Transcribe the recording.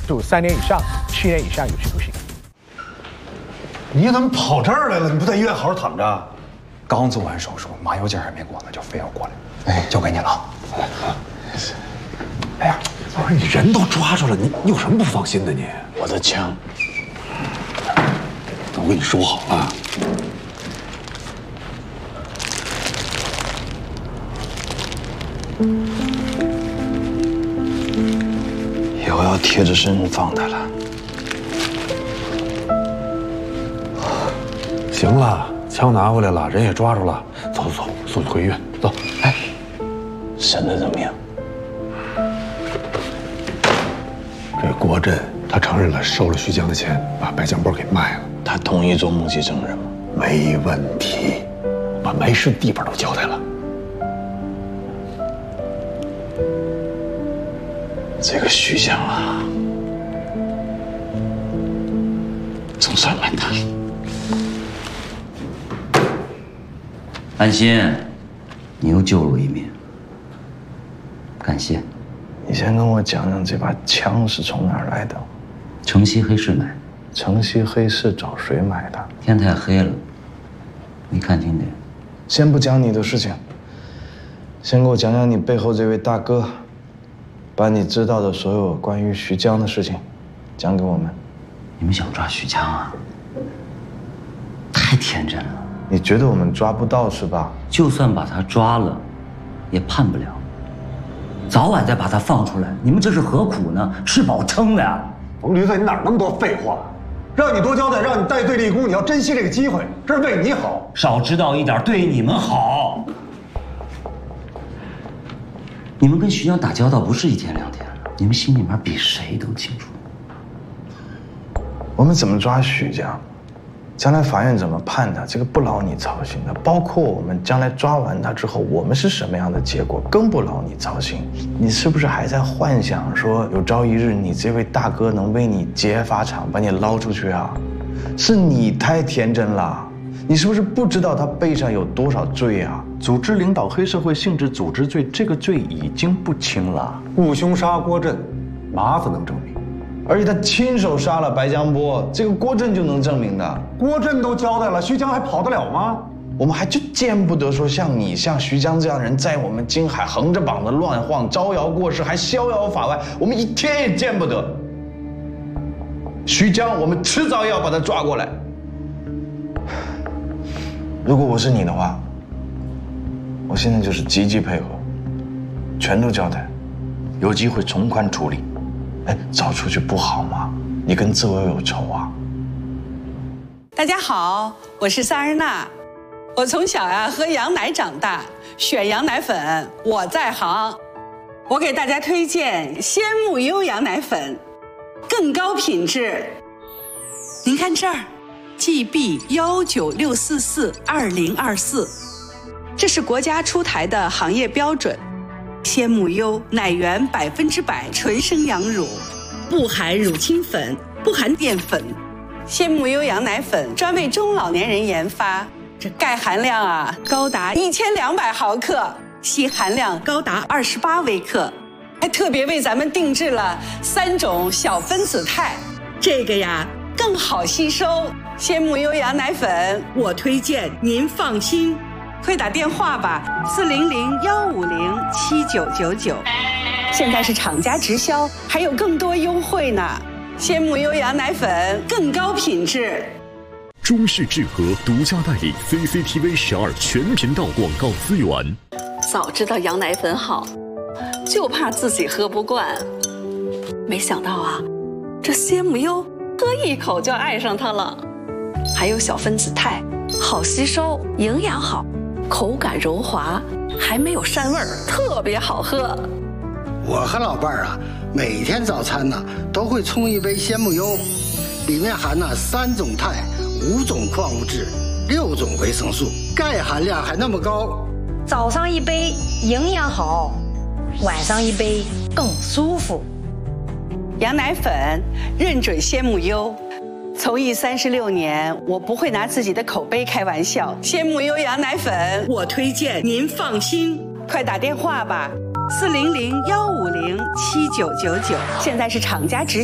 处3年以上7年以下有期徒刑。 你怎么跑这儿来了？你不在医院好好躺着？ 刚做完手术，麻药劲还没过呢，就非要过来。哎，交给你了。哎呀， 不是你人都抓住了，你有什么不放心的你？ 我的枪， 我跟你说好了。 以后要贴着身上放它了。 行了，枪拿回来了，人也抓住了，走走走，送你回医院。走。 哎，审的怎么样？ 这郭振他承认了收了徐江的钱，把白江波给卖了。 他同意做目击证人吗？ 没问题，把埋尸地方都交代了。 这个徐江啊，总算完蛋了。 安心，你又救了我一命，感谢。 你先跟我讲讲这把枪是从哪儿来的？ 城西黑市买。 城西黑市找谁买的？ 天太黑了，没看清点。 先不讲你的事情，先给我讲讲你背后这位大哥，把你知道的所有关于徐江的事情讲给我们。 你们想抓徐江啊？太天真了。 你觉得我们抓不到是吧？ 就算把他抓了，也判不了。早晚再把他放出来，你们这是何苦呢？吃饱撑的呀！ 冯驴子，你哪那么多废话？让你多交代，让你带队立功，你要珍惜这个机会，这是为你好。 少知道一点，对你们好。你们跟徐江打交道不是1天2天了，你们心里面比谁都清楚。 我们怎么抓徐江？将来法院怎么判他，这个不劳你操心的。包括我们将来抓完他之后，我们是什么样的结果，更不劳你操心。你是不是还在幻想说，有朝一日你这位大哥能为你劫法场，把你捞出去啊？是你太天真了。你是不是不知道他背上有多少罪啊？组织领导黑社会性质组织罪，这个罪已经不轻了。 雇凶杀郭振，麻子能证明。 而且他亲手杀了白江波，这个郭振就能证明的。 郭振都交代了，徐江还跑得了吗？ 我们还就见不得说像你、像徐江这样的人在我们京海横着膀子乱晃，招摇过市，还逍遥法外，我们一天也见不得。徐江，我们迟早要把他抓过来。如果我是你的话，我现在就是积极配合，全都交代，有机会从宽处理。哎，早出去不好吗？你跟自我有仇啊！ 大家好，我是萨日娜。我从小喝羊奶长大，选羊奶粉我在行。我给大家推荐鲜木优羊奶粉，更高品质。您看这儿 ，GB196442024，这是国家出台的行业标准。鲜木优奶源100%纯生羊乳，不含乳清粉，不含淀粉。鲜木优羊奶粉专为中老年人研发，这钙含量高达1200毫克，硒含量高达28微克，还特别为咱们定制了3种小分子肽，这个更好吸收。鲜木优羊奶粉，我推荐您放心。快打电话吧，400-150-7999，现在是厂家直销，还有更多优惠呢。鲜木优羊奶粉更高品质。 中式制和独家代理 CCTV 12全频道广告资源。 早知道羊奶粉好，就怕自己喝不惯。没想到这鲜木优喝一口就爱上它了。还有小分子肽，好吸收，营养好。口感柔滑，还没有膻味儿，特别好喝。 我和老伴儿每天早餐都会冲一杯鲜木优，里面含3种肽、5种矿物质、6种维生素，钙含量还那么高。 早上一杯营养好，晚上一杯更舒服。 羊奶粉认准鲜木优。从艺36年，我不会拿自己的口碑开玩笑。鲜木优羊奶粉，我推荐您放心。快打电话吧，400-150-7999，现在是厂家直